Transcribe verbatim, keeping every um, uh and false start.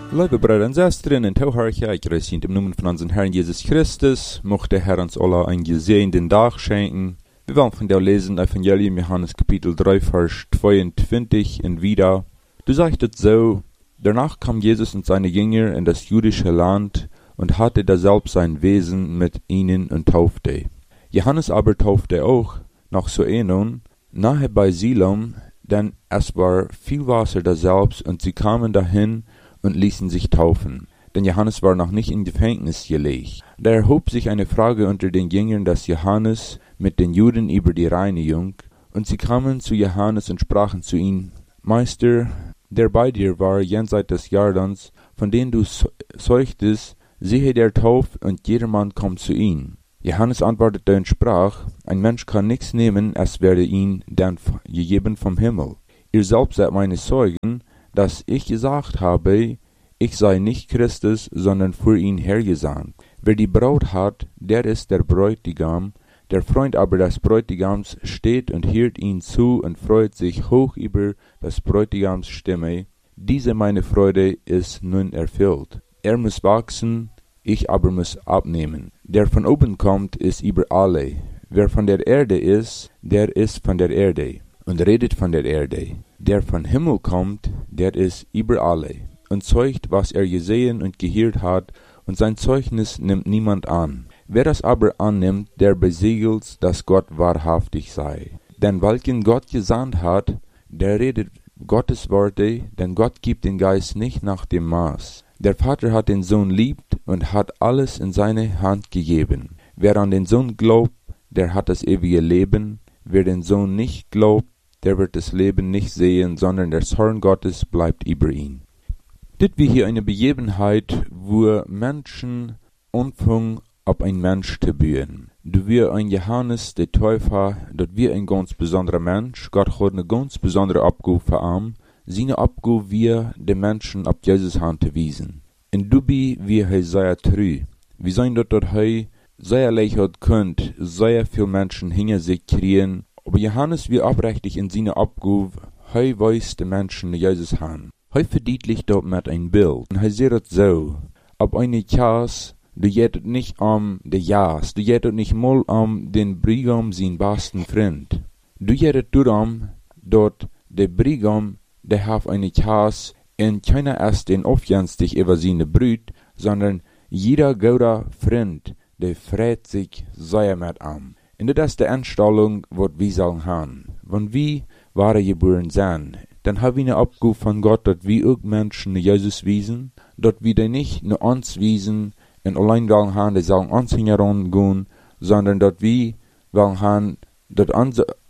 Liebe Brüder und Schwestern, in Tauharcha, ich grüße im Namen von unserem Herrn Jesus Christus, mochte der Herr uns alle einen gesegneten Tag schenken. Wir wollen von der lesen Evangelium Johannes Kapitel drei, Vers zweiundzwanzig und wieder. Du sagst es so, danach kam Jesus und seine Jünger in das jüdische Land und hatte daselbst sein Wesen mit ihnen und taufte. Johannes aber taufte auch nach Soenon, nahe bei Siloam, denn es war viel Wasser daselbst und sie kamen dahin und ließen sich taufen, denn Johannes war noch nicht in Gefängnis gelegt. Da erhob sich eine Frage unter den Jüngern des Johannes mit den Juden über die Reinigung, und sie kamen zu Johannes und sprachen zu ihm, Meister, der bei dir war jenseits des Jordans, von dem du zeuchtest, siehe der tauft, und jedermann kommt zu ihm. Johannes antwortete und sprach, ein Mensch kann nichts nehmen, es werde ihm dann gegeben vom Himmel. Ihr selbst seid meine Zeugen, dass ich gesagt habe, ich sei nicht Christus, sondern für ihn hergesandt. Wer die Braut hat, der ist der Bräutigam, der Freund aber des Bräutigams steht und hört ihn zu und freut sich hoch über des Bräutigams Stimme. Diese meine Freude ist nun erfüllt. Er muss wachsen, ich aber muss abnehmen. Der von oben kommt, ist über alle. Wer von der Erde ist, der ist von der Erde und redet von der Erde. Der von Himmel kommt, der ist über alle und zeugt, was er gesehen und gehört hat, und sein Zeugnis nimmt niemand an. Wer das aber annimmt, der besiegelt, dass Gott wahrhaftig sei. Denn welchen Gott gesandt hat, der redet Gottes Worte, denn Gott gibt den Geist nicht nach dem Maß. Der Vater hat den Sohn liebt und hat alles in seine Hand gegeben. Wer an den Sohn glaubt, der hat das ewige Leben. Wer den Sohn nicht glaubt, der wird das Leben nicht sehen, sondern der Zorn Gottes bleibt über ihn. Dit wie hier eine Begebenheit, wo Menschen anfangen, auf ein Mensch zu bühen. Du wir ein Johannes der Täufer, dort wir ein ganz besonderer Mensch, Gott hat eine ganz besondere Abgabe für ihn, seine Abgabe wir den Menschen auf Jesus Hand zu wiesen. Und du bi wie er sehr treu. Wir sein dort dort hei, sehr leicht hat könnt, sehr viel Menschen hinter sich kriegen, aber Johannes wie aufrichtig in seiner Abgabe, hei weiß den Menschen Jesus Hand. Hei verdietlicht dort mit ein Bild, und hei seht so, ob eine Chas, du jettet nicht am de Jas, du jettet nicht mal am den Brigam sein besten Freund. Du jettet darum, dort der Brigam, der haf eine Chas, und keiner erst den aufjenstig über seine Brüd, sondern jeder guter Freund, der freut sich sehr mit am. Und das ist die Einstellung, was wir sollen haben. Wenn wir wahre geboren sind, dann haben wir eine Abgabe von Gott, dass wir auch Menschen Jesus wiesen, dass wir die nicht nur uns wiesen, und allein wollen haben, die sollen uns hingehen, sondern dass wir wollen haben, dass